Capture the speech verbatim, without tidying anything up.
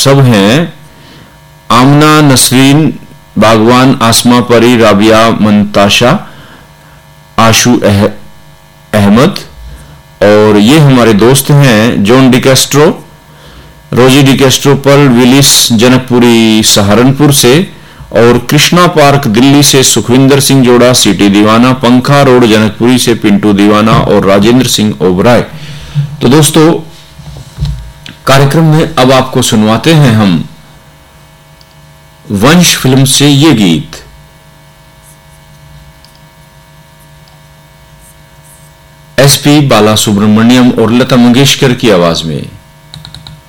सब हैं आमना, नसरीन, बागवान, आसमा परी, राबिया, मंताशा, आशु अह, अहमद, और ये हमारे दोस्त हैं जॉन डिकेस्ट्रो, रोजी डिकेस्ट्रो, पर्ल विलिस जनकपुरी सहारनपुर से, और कृष्णा पार्क दिल्ली से सुखविंदर सिंह जोड़ा, सिटी दीवाना, पंखा रोड जनकपुरी से पिंटू दीवाना और राजेंद्र सिंह ओबराय। तो दोस्तों, कार्यक्रम में अब आपको सुनवाते हैं हम वंश फिल्म से ये गीत। एसपी बाला सुब्रमण्यम और लता मंगेशकर की आवाज में।